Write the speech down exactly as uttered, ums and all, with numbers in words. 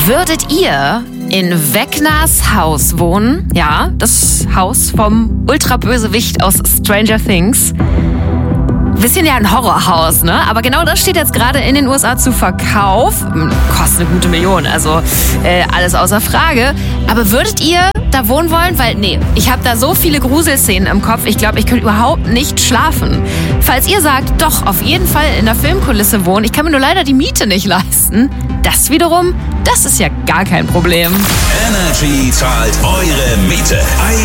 Würdet ihr in Vecnas Haus wohnen? Ja, das Haus vom Ultrabösewicht aus Stranger Things. Bisschen ja ein Horrorhaus, ne? Aber genau das steht jetzt gerade in den U S A zu Verkauf. Kostet eine gute Million, also äh, alles außer Frage. Aber würdet ihr da wohnen wollen? Weil, nee, ich habe da so viele Gruselszenen im Kopf. Ich glaube, ich könnte überhaupt nicht schlafen. Falls ihr sagt, doch, auf jeden Fall in der Filmkulisse wohnen, ich kann mir nur leider die Miete nicht leisten. Das wiederum, das ist ja gar kein Problem. Energy zahlt eure Miete.